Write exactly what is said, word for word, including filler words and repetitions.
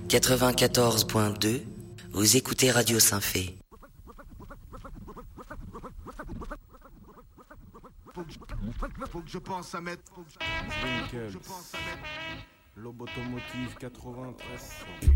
quatre-vingt-quatorze point deux, vous écoutez Radio Saint-Fé. Faut que je pense à mettre. Faut que je, je pense à mettre. Lobotomotive quatre-vingt-treize.